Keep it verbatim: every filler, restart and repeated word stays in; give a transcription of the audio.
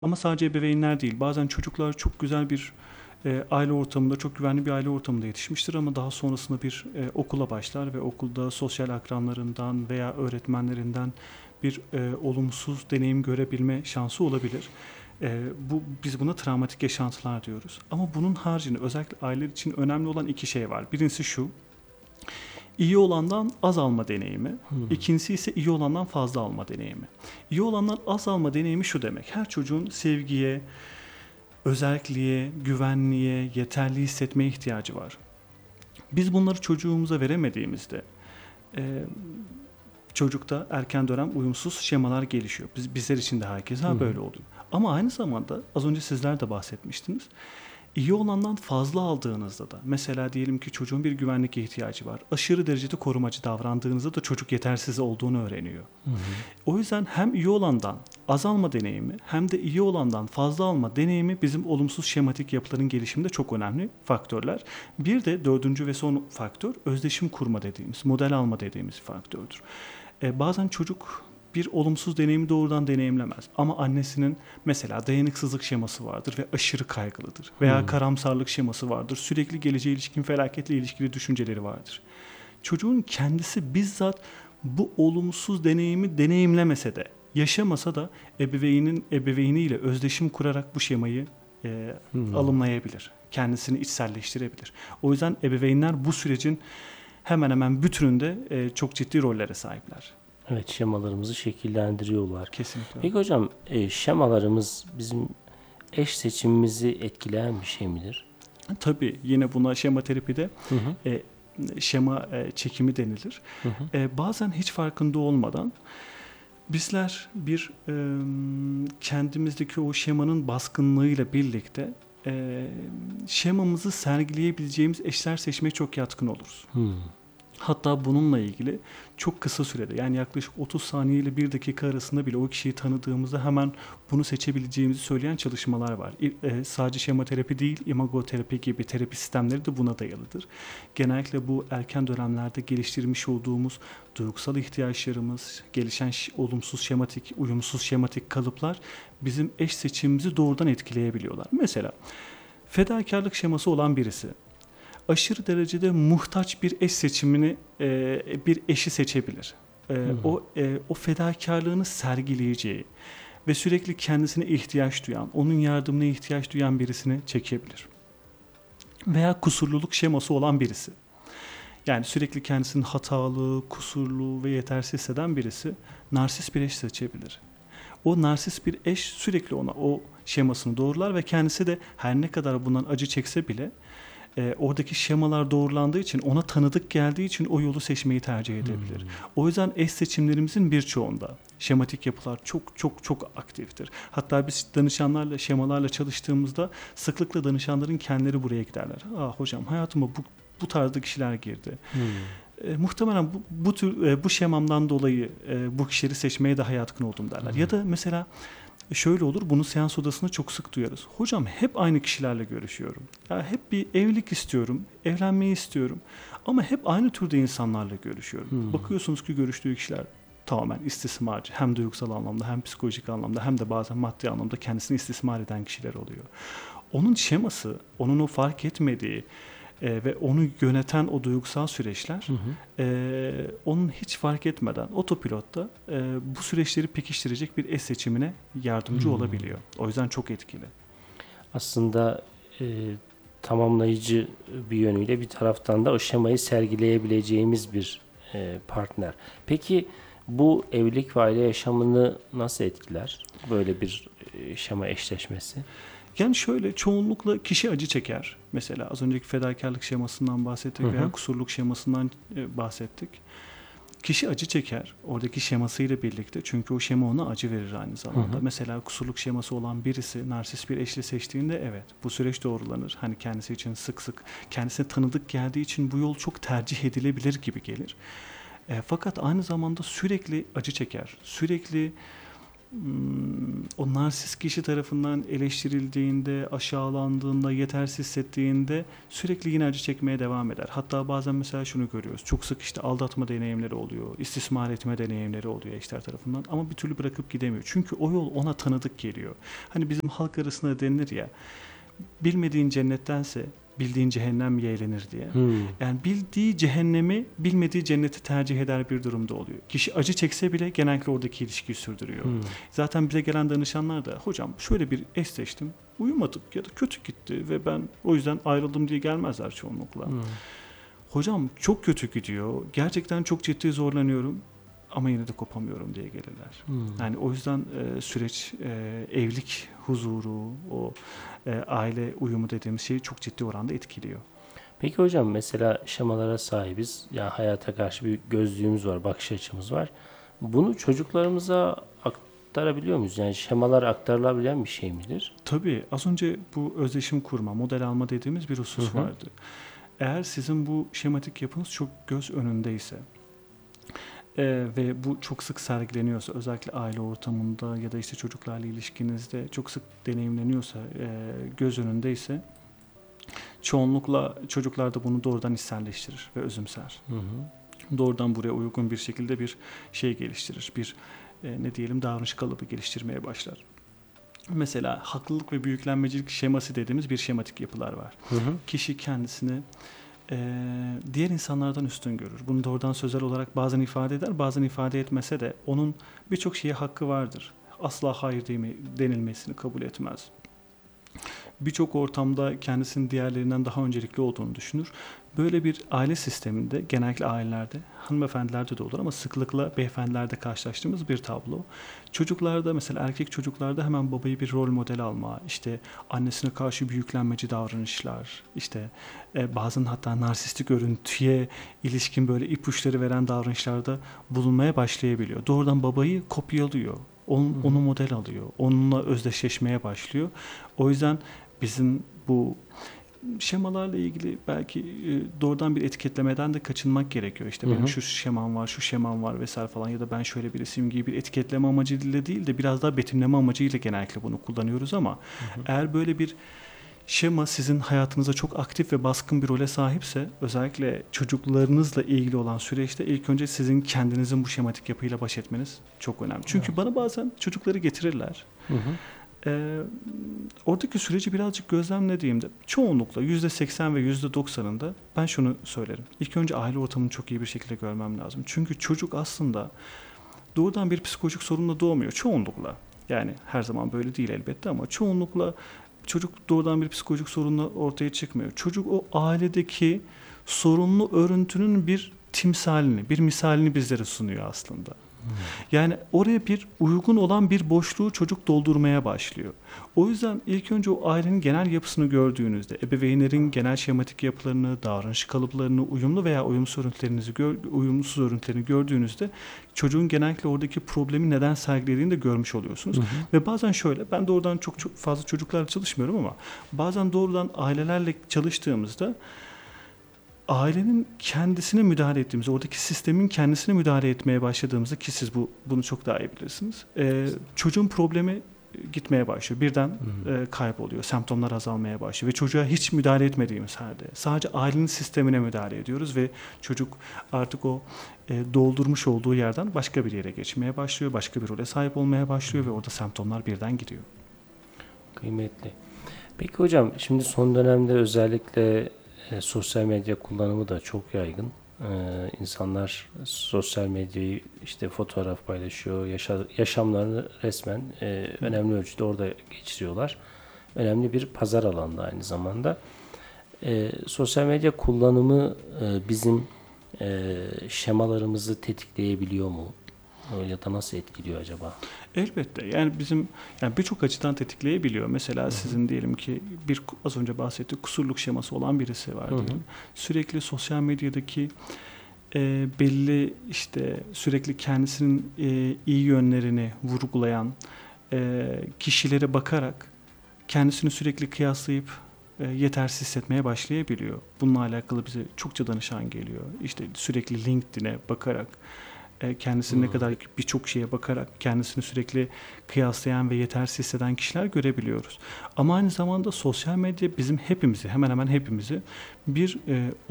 Ama sadece ebeveynler değil. Bazen çocuklar çok güzel bir e, aile ortamında, çok güvenli bir aile ortamında yetişmiştir ama daha sonrasında bir e, okula başlar ve okulda sosyal akranlarından veya öğretmenlerinden bir e, olumsuz deneyim görebilme şansı olabilir. E, bu biz buna travmatik yaşantılar diyoruz. Ama bunun haricinde özellikle aileler için önemli olan iki şey var. Birincisi şu: İyi olandan az alma deneyimi. Hmm. İkincisi ise iyi olandan fazla alma deneyimi. İyi olandan az alma deneyimi şu demek: her çocuğun sevgiye, özelliğe, güvenliğe, yeterli hissetmeye ihtiyacı var. Biz bunları çocuğumuza veremediğimizde e, çocukta erken dönem uyumsuz şemalar gelişiyor. Biz, bizler için de herkese böyle oluyor. Ama aynı zamanda az önce sizler de bahsetmiştiniz. İyi olandan fazla aldığınızda da, mesela diyelim ki çocuğun bir güvenlik ihtiyacı var. Aşırı derecede korumacı davrandığınızda da çocuk yetersiz olduğunu öğreniyor. Hı hı. O yüzden hem iyi olandan az alma deneyimi hem de iyi olandan fazla alma deneyimi bizim olumsuz şematik yapıların gelişiminde çok önemli faktörler. Bir de dördüncü ve son faktör özdeşim kurma dediğimiz, model alma dediğimiz faktördür. Ee, bazen çocuk bir olumsuz deneyimi doğrudan deneyimlemez. Ama annesinin mesela dayanıksızlık şeması vardır ve aşırı kaygılıdır. Veya Hmm. karamsarlık şeması vardır. Sürekli geleceğe ilişkin felaketle ilişkili düşünceleri vardır. Çocuğun kendisi bizzat bu olumsuz deneyimi deneyimlemese de, yaşamasa da ebeveynin ebeveyniyle özdeşim kurarak bu şemayı e, Hmm. alımlayabilir. Kendisini içselleştirebilir. O yüzden ebeveynler bu sürecin hemen hemen bütününde e, çok ciddi rollere sahipler. Evet, şemalarımızı şekillendiriyorlar. Kesinlikle. Peki hocam, e, şemalarımız bizim eş seçimimizi etkileyen bir şey midir? Tabii yine buna şema terapide Hı hı. e, şema e, çekimi denilir. Hı hı. E, bazen hiç farkında olmadan bizler bir e, kendimizdeki o şemanın baskınlığıyla birlikte e, şemamızı sergileyebileceğimiz eşler seçmeye çok yatkın oluruz. Hmm. Hatta bununla ilgili çok kısa sürede, yani yaklaşık otuz saniye ile bir dakika arasında bile o kişiyi tanıdığımızda hemen bunu seçebileceğimizi söyleyen çalışmalar var. E, sadece şema terapi değil, imagoterapi gibi terapi sistemleri de buna dayalıdır. Genellikle bu erken dönemlerde geliştirmiş olduğumuz duygusal ihtiyaçlarımız, gelişen olumsuz şematik, uyumsuz şematik kalıplar bizim eş seçimimizi doğrudan etkileyebiliyorlar. Mesela fedakarlık şeması olan birisi aşırı derecede muhtaç bir eş seçimini, e, bir eşi seçebilir. E, Hmm. o e, o fedakarlığını sergileyeceği ve sürekli kendisine ihtiyaç duyan, onun yardımına ihtiyaç duyan birisini çekebilir. Veya kusurluluk şeması olan birisi. Yani sürekli kendisini hatalı, kusurlu ve yetersiz hisseden birisi narsist bir eş seçebilir. O narsist bir eş sürekli ona o şemasını doğrular ve kendisi de her ne kadar bundan acı çekse bile E, oradaki şemalar doğrulandığı için, ona tanıdık geldiği için o yolu seçmeyi tercih edebilir. Hmm. O yüzden eş seçimlerimizin birçoğunda şematik yapılar çok çok çok aktiftir. Hatta biz danışanlarla, şemalarla çalıştığımızda sıklıkla danışanların kendileri buraya giderler. Aa hocam, hayatıma bu bu tarzda kişiler girdi. Hmm. E, muhtemelen bu, bu tür e, bu şemamdan dolayı e, bu kişileri seçmeye daha yatkın oldum derler. Hmm. Ya da mesela şöyle olur, bunu seans odasında çok sık duyarız. Hocam hep aynı kişilerle görüşüyorum. Ya hep bir evlilik istiyorum, evlenmeyi istiyorum. Ama hep aynı türde insanlarla görüşüyorum. Hmm. Bakıyorsunuz ki görüştüğü kişiler tamamen istismarcı. Hem duygusal anlamda, hem psikolojik anlamda, hem de bazen maddi anlamda kendisini istismar eden kişiler oluyor. Onun şeması, onun o fark etmediği e, ve onu yöneten o duygusal süreçler, hı hı. E, onun hiç fark etmeden otopilotta e, bu süreçleri pekiştirecek bir eş seçimine yardımcı hmm. olabiliyor. O yüzden çok etkili. Aslında e, tamamlayıcı bir yönüyle bir taraftan da o şemayı sergileyebileceğimiz bir e, partner. Peki bu evlilik ve aile yaşamını nasıl etkiler? Böyle bir e, şema eşleşmesi. Yani şöyle, çoğunlukla kişi acı çeker. Mesela az önceki fedakarlık şemasından bahsettik, hı hı. veya kusurluk şemasından bahsettik. Kişi acı çeker oradaki şemasıyla birlikte, çünkü o şema ona acı verir aynı zamanda. Hı hı. Mesela kusurluk şeması olan birisi narsist bir eşle seçtiğinde evet, bu süreç doğrulanır. Hani kendisi için sık sık, kendisine tanıdık geldiği için bu yol çok tercih edilebilir gibi gelir. E, fakat aynı zamanda sürekli acı çeker. Sürekli Hmm, o narsist kişi tarafından eleştirildiğinde, aşağılandığında, yetersiz hissettiğinde sürekli yine acı çekmeye devam eder. Hatta bazen mesela şunu görüyoruz. Çok sık işte aldatma deneyimleri oluyor, istismar etme deneyimleri oluyor eşler tarafından ama bir türlü bırakıp gidemiyor. Çünkü o yol ona tanıdık geliyor. Hani bizim halk arasında denilir ya, bilmediğin cennettense bildiğin cehennem yeğlenir diye. Hmm. Yani bildiği cehennemi bilmediği cenneti tercih eder bir durumda oluyor. Kişi acı çekse bile genellikle oradaki ilişkiyi sürdürüyor. Hmm. Zaten bize gelen danışanlar da hocam şöyle bir eş seçtim, uyumadık ya da kötü gitti ve ben o yüzden ayrıldım diye gelmezler çoğunlukla. Hmm. Hocam çok kötü gidiyor, gerçekten çok ciddi zorlanıyorum ama yine de kopamıyorum diye gelirler. Hmm. Yani o yüzden e, süreç, e, evlilik huzuru, o e, aile uyumu dediğimiz şeyi çok ciddi oranda etkiliyor. Peki hocam, mesela şemalara sahibiz. Yani hayata karşı bir gözlüğümüz var, bakış açımız var. Bunu çocuklarımıza aktarabiliyor muyuz? Yani şemalar aktarılabilen bir şey midir? Tabii az önce bu özdeşim kurma, model alma dediğimiz bir husus Hı hı. vardı. Eğer sizin bu şematik yapınız çok göz önündeyse e, ve bu çok sık sergileniyorsa, özellikle aile ortamında ya da işte çocuklarla ilişkinizde çok sık deneyimleniyorsa, e, göz önündeyse çoğunlukla çocuklar da bunu doğrudan içselleştirir ve özümser. Hı hı. Doğrudan buraya uygun bir şekilde bir şey geliştirir. Bir e, ne diyelim davranış kalıbı geliştirmeye başlar. Mesela haklılık ve büyüklenmecilik şeması dediğimiz bir şematik yapılar var. Hı hı. Kişi kendisini e, diğer insanlardan üstün görür. Bunu doğrudan sözel olarak bazen ifade eder, bazen ifade etmese de onun birçok şeye hakkı vardır. Asla hayır deme- denilmesini kabul etmez. Birçok ortamda kendisinin diğerlerinden daha öncelikli olduğunu düşünür. Böyle bir aile sisteminde, genellikle ailelerde, hanımefendilerde de olur ama sıklıkla beyefendilerde karşılaştığımız bir tablo. Çocuklarda, mesela erkek çocuklarda hemen babayı bir rol model alma, işte annesine karşı büyüklenmeci davranışlar, işte e, bazen hatta narsistik örüntüye ilişkin böyle ipuçları veren davranışlarda bulunmaya başlayabiliyor. Doğrudan babayı kopyalıyor. Onu, onu model alıyor. Onunla özdeşleşmeye başlıyor. O yüzden bizim bu şemalarla ilgili belki e, doğrudan bir etiketlemeden de kaçınmak gerekiyor. İşte Hı benim hı. şu şemam var, şu şemam var vesaire falan ya da ben şöyle birisiyim gibi bir etiketleme amacıyla değil de biraz daha betimleme amacıyla genellikle bunu kullanıyoruz ama Hı hı. eğer böyle bir şema sizin hayatınızda çok aktif ve baskın bir role sahipse, özellikle çocuklarınızla ilgili olan süreçte ilk önce sizin kendinizin bu şematik yapıyla baş etmeniz çok önemli. Çünkü Evet. bana bazen çocukları getirirler. Hı hı. Ee, oradaki süreci birazcık gözlemlediğimde çoğunlukla yüzde seksen ve yüzde doksanında ben şunu söylerim. İlk önce aile ortamını çok iyi bir şekilde görmem lazım. Çünkü çocuk aslında doğrudan bir psikolojik sorunla doğmuyor çoğunlukla. Yani her zaman böyle değil elbette ama çoğunlukla çocuk doğrudan bir psikolojik sorunla ortaya çıkmıyor. Çocuk o ailedeki sorunlu örüntünün bir timsalini, bir misalini bizlere sunuyor aslında. Yani oraya bir uygun olan bir boşluğu çocuk doldurmaya başlıyor. O yüzden ilk önce o ailenin genel yapısını gördüğünüzde, ebeveynlerin genel şematik yapılarını, davranış kalıplarını, uyumlu veya uyumsuz örüntülerinizi gör, uyumsuz örüntülerini gördüğünüzde çocuğun genellikle oradaki problemi neden sergilediğini de görmüş oluyorsunuz. Hı hı. Ve bazen şöyle, ben doğrudan çok çok fazla çocuklarla çalışmıyorum ama bazen doğrudan ailelerle çalıştığımızda ailenin kendisine müdahale ettiğimizde, oradaki sistemin kendisine müdahale etmeye başladığımızda, ki siz bu bunu çok daha iyi bilirsiniz, e, çocuğun problemi gitmeye başlıyor. Birden e, kayboluyor. Semptomlar azalmaya başlıyor. Ve çocuğa hiç müdahale etmediğimiz halde sadece ailenin sistemine müdahale ediyoruz ve çocuk artık o e, doldurmuş olduğu yerden başka bir yere geçmeye başlıyor. Başka bir role sahip olmaya başlıyor ve orada semptomlar birden gidiyor. Kıymetli. Peki hocam, şimdi son dönemde özellikle e, sosyal medya kullanımı da çok yaygın. E, insanlar sosyal medyayı, işte fotoğraf paylaşıyor, yaşa, yaşamlarını resmen e, önemli ölçüde orada geçiriyorlar. Önemli bir pazar alanı aynı zamanda. E, sosyal medya kullanımı e, bizim e, şemalarımızı tetikleyebiliyor mu? E, ya da nasıl etkiliyor acaba? Elbette. Yani bizim yani birçok açıdan tetikleyebiliyor. Mesela Hı-hı. sizin diyelim ki bir az önce bahsettiğim kusurluk şeması olan birisi var diyelim. Sürekli sosyal medyadaki e, belli işte sürekli kendisinin e, iyi yönlerini vurgulayan e, kişilere bakarak kendisini sürekli kıyaslayıp e, yetersiz hissetmeye başlayabiliyor. Bununla alakalı bize çokça danışan geliyor. İşte sürekli LinkedIn'e bakarak e, kendisini ne Hmm. kadar birçok şeye bakarak kendisini sürekli kıyaslayan ve yetersiz hisseden kişiler görebiliyoruz. Ama aynı zamanda sosyal medya bizim hepimizi, hemen hemen hepimizi bir e,